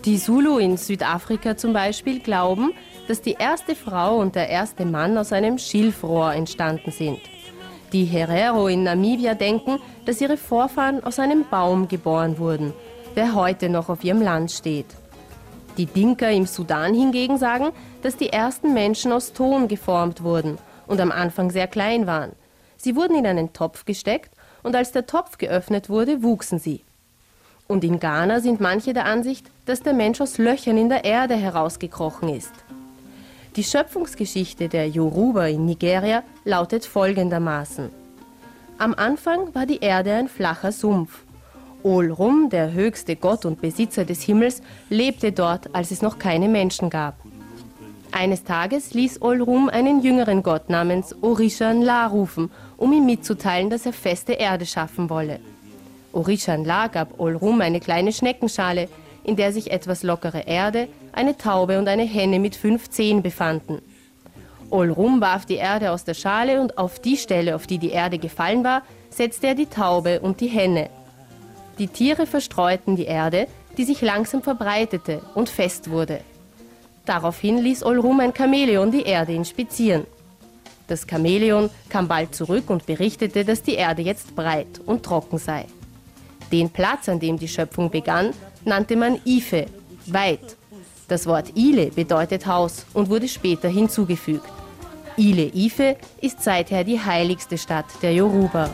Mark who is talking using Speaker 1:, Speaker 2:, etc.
Speaker 1: Die Zulu in Südafrika zum Beispiel glauben, dass die erste Frau und der erste Mann aus einem Schilfrohr entstanden sind. Die Herero in Namibia denken, dass ihre Vorfahren aus einem Baum geboren wurden, der heute noch auf ihrem Land steht. Die Dinka im Sudan hingegen sagen, dass die ersten Menschen aus Ton geformt wurden und am Anfang sehr klein waren. Sie wurden in einen Topf gesteckt und als der Topf geöffnet wurde, wuchsen sie. Und in Ghana sind manche der Ansicht, dass der Mensch aus Löchern in der Erde herausgekrochen ist. Die Schöpfungsgeschichte der Yoruba in Nigeria lautet folgendermaßen. Am Anfang war die Erde ein flacher Sumpf. Ol-Rum, der höchste Gott und Besitzer des Himmels, lebte dort, als es noch keine Menschen gab. Eines Tages ließ Ol-Rum einen jüngeren Gott namens Orisha-Nla rufen, um ihm mitzuteilen, dass er feste Erde schaffen wolle. Orisha-Nla gab Ol-Rum eine kleine Schneckenschale, in der sich etwas lockere Erde, eine Taube und eine Henne mit 5 Zehen befanden. Ol-Rum warf die Erde aus der Schale und auf die Stelle, auf die die Erde gefallen war, setzte er die Taube und die Henne. Die Tiere verstreuten die Erde, die sich langsam verbreitete und fest wurde. Daraufhin ließ Ol-Rum ein Chamäleon die Erde inspizieren. Das Chamäleon kam bald zurück und berichtete, dass die Erde jetzt breit und trocken sei. Den Platz, an dem die Schöpfung begann, nannte man Ife, weit. Das Wort Ile bedeutet Haus und wurde später hinzugefügt. Ile Ife ist seither die heiligste Stadt der Yoruba.